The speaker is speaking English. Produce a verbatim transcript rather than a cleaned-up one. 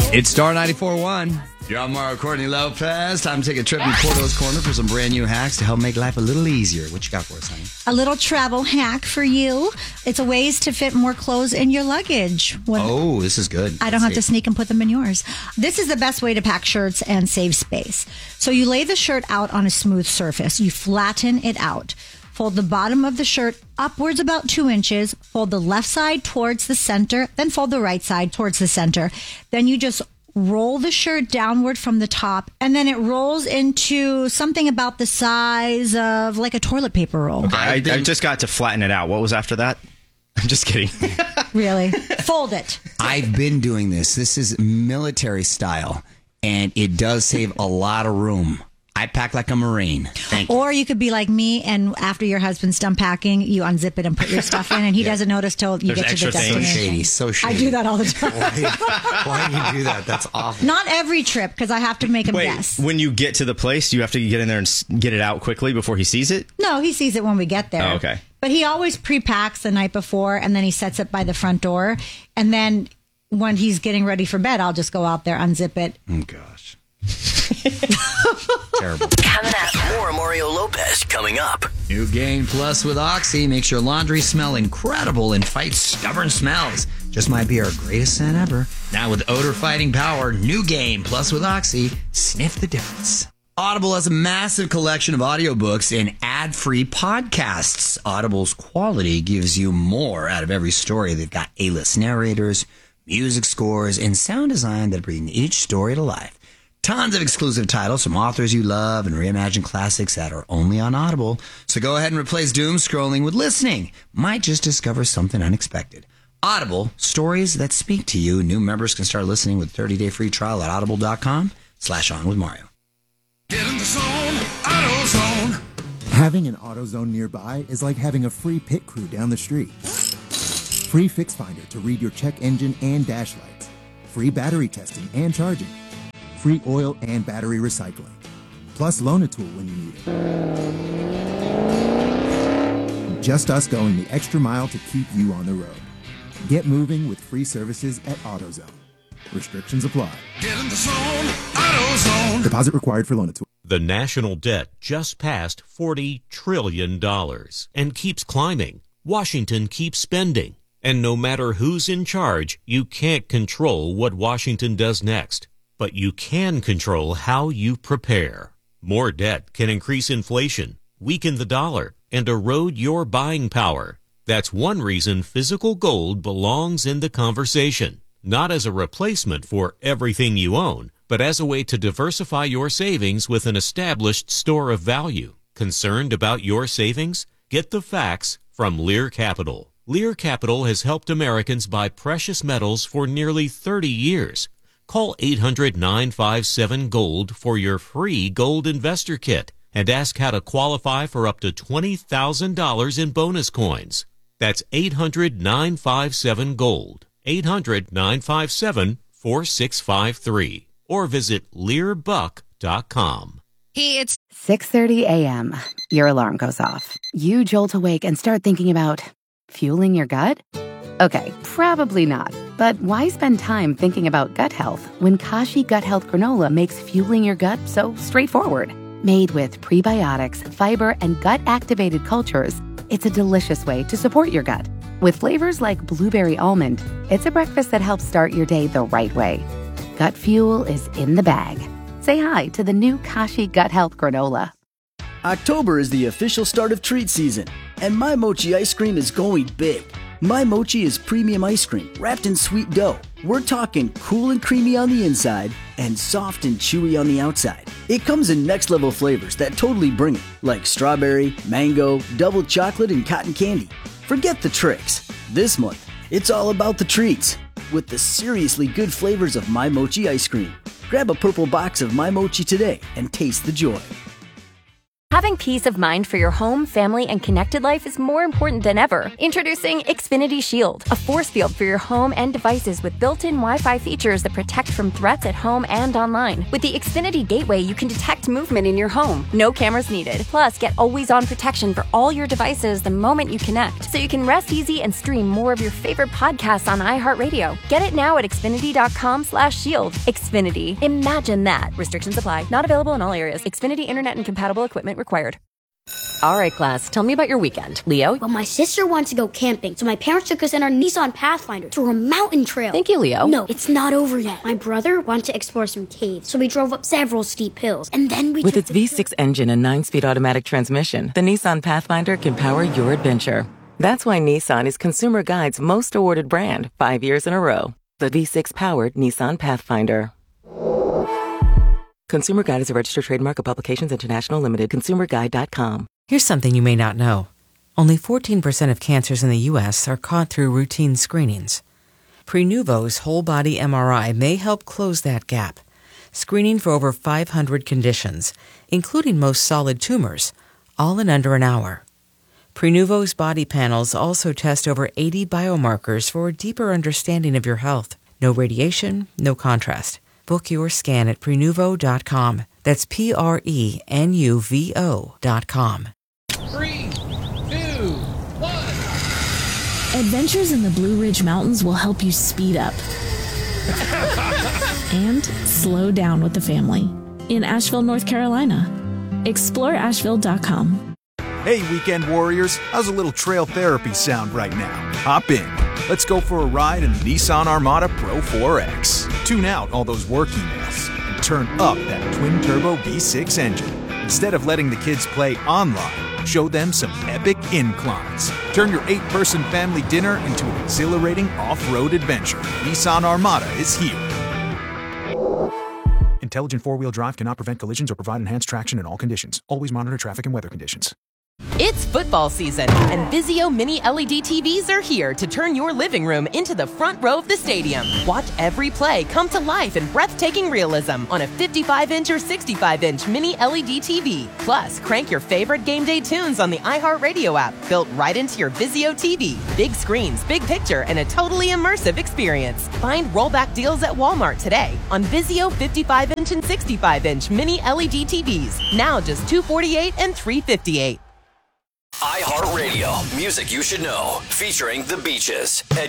It's Star ninety-four point one. You're on Mario Courtney Lopez. Time to take a trip in Porto's Corner for some brand new hacks to help make life a little easier. What you got for us, honey? A little travel hack for you. It's a ways to fit more clothes in your luggage. When oh, this is good. I don't Let's have see. to sneak and put them in yours. This is the best way to pack shirts and save space. So you lay the shirt out on a smooth surface. You flatten it out. Fold the bottom of the shirt upwards about two inches. Fold the left side towards the center. Then fold the right side towards the center. Then you just roll the shirt downward from the top, and then it rolls into something about the size of like a toilet paper roll. Okay, I, I just got to flatten it out. What was after that? I'm just kidding. Really? Fold it. I've been doing this. This is military style, and it does save a lot of room. I pack like a Marine. Thank you. Or you could be like me, and after your husband's done packing, you unzip it and put your stuff in, and he yeah. doesn't notice till you There's get to the extra things. destination. So shady, so shady. I do that all the time. Why, why do you do that? That's awful. Not every trip, because I have to make him Wait, guess. when you get to the place, you have to get in there and s- get it out quickly before he sees it? No, he sees it when we get there. Oh, okay. But he always pre-packs the night before, and then he sets it by the front door. And then when he's getting ready for bed, I'll just go out there, unzip it. Oh, gosh. Terrible. Coming up, more Mario Lopez coming up. New Gain Plus with Oxy makes your laundry smell incredible and fights stubborn smells. Just might be our greatest scent ever. Now with odor-fighting power, New Gain Plus with Oxy. Sniff the difference. Audible has a massive collection of audiobooks and ad-free podcasts. Audible's quality gives you more out of every story. They've got A-list narrators, music scores, and sound design that bring each story to life. Tons of exclusive titles from authors you love and reimagined classics that are only on Audible. So go ahead and replace doom scrolling with listening. Might just discover something unexpected. Audible, stories that speak to you. New members can start listening with thirty-day free trial at audible.com slash on with Mario. Get in the zone, AutoZone. Having an AutoZone nearby is like having a free pit crew down the street. Free Fix Finder to read your check engine and dash lights. Free battery testing and charging. Free oil and battery recycling. Plus Loan-A-Tool when you need it. Just us going the extra mile to keep you on the road. Get moving with free services at AutoZone. Restrictions apply. Get in the zone, AutoZone. Deposit required for Loan-A-Tool. The national debt just passed forty trillion dollars and keeps climbing. Washington keeps spending. And no matter who's in charge, you can't control what Washington does next. But you can control how you prepare. More debt can increase inflation, weaken the dollar, and erode your buying power. That's one reason physical gold belongs in the conversation. Not as a replacement for everything you own, but as a way to diversify your savings with an established store of value. Concerned about your savings? Get the facts from Lear Capital. Lear Capital has helped Americans buy precious metals for nearly thirty years. Call eight hundred nine five seven GOLD for your free gold investor kit and ask how to qualify for up to twenty thousand dollars in bonus coins. That's eight hundred nine five seven GOLD. eight hundred nine five seven four six five three. Or visit lear buck dot com. Hey, it's six thirty a.m. Your alarm goes off. You jolt awake and start thinking about fueling your gut? Okay, probably not. But why spend time thinking about gut health when Kashi Gut Health Granola makes fueling your gut so straightforward? Made with prebiotics, fiber, and gut-activated cultures, it's a delicious way to support your gut. With flavors like blueberry almond, it's a breakfast that helps start your day the right way. Gut fuel is in the bag. Say hi to the new Kashi Gut Health Granola. October is the official start of treat season, and My Mochi ice cream is going big. My Mochi is premium ice cream wrapped in sweet dough. We're talking cool and creamy on the inside and soft and chewy on the outside. It comes in next level flavors that totally bring it, like strawberry, mango, double chocolate, and cotton candy. Forget the tricks. This month, it's all about the treats with the seriously good flavors of My Mochi ice cream. Grab a purple box of My Mochi today and taste the joy. Having peace of mind for your home, family, and connected life is more important than ever. Introducing Xfinity Shield, a force field for your home and devices with built-in Wi-Fi features that protect from threats at home and online. With the Xfinity Gateway, you can detect movement in your home. No cameras needed. Plus, get always-on protection for all your devices the moment you connect, so you can rest easy and stream more of your favorite podcasts on iHeartRadio. Get it now at Xfinity.com slash shield. Xfinity. Imagine that. Restrictions apply. Not available in all areas. Xfinity Internet and compatible equipment required. All right, class, tell me about your weekend. Leo? Well, my sister wants to go camping, so my parents took us in our Nissan Pathfinder to a mountain trail. Thank you, Leo. No, it's not over yet. My brother wanted to explore some caves, so we drove up several steep hills, and then we... With its V six engine and nine-speed automatic transmission, the Nissan Pathfinder can power your adventure. That's why Nissan is Consumer Guide's most awarded brand five years in a row. The V six-powered Nissan Pathfinder. Consumer Guide is a registered trademark of Publications International Limited. consumer guide dot com. Here's something you may not know. Only fourteen percent of cancers in the U S are caught through routine screenings. Prenuvo's whole-body M R I may help close that gap, screening for over five hundred conditions, including most solid tumors, all in under an hour. Prenuvo's body panels also test over eighty biomarkers for a deeper understanding of your health. No radiation, no contrast. Book your scan at Prenuvo dot com. That's P R E N U V O dot com. Three, two, one. Adventures in the Blue Ridge Mountains will help you speed up and slow down with the family in Asheville, North Carolina. Explore Asheville dot com. Hey, weekend warriors, how's a little trail therapy sound right now? Hop in. Let's go for a ride in the Nissan Armada Pro four X. Tune out all those work emails and turn up that twin-turbo V six engine. Instead of letting the kids play online, show them some epic inclines. Turn your eight-person family dinner into an exhilarating off-road adventure. Nissan Armada is here. Intelligent four-wheel drive cannot prevent collisions or provide enhanced traction in all conditions. Always monitor traffic and weather conditions. It's football season, and Vizio Mini L E D T Vs are here to turn your living room into the front row of the stadium. Watch every play come to life in breathtaking realism on a fifty-five inch or sixty-five inch Mini L E D T V. Plus, crank your favorite game day tunes on the iHeartRadio app, built right into your Vizio T V. Big screens, big picture, and a totally immersive experience. Find rollback deals at Walmart today on Vizio fifty-five inch and sixty-five inch Mini L E D T Vs. Now just two hundred forty-eight dollars and three hundred fifty-eight dollars. iHeartRadio, music you should know, featuring The Beaches at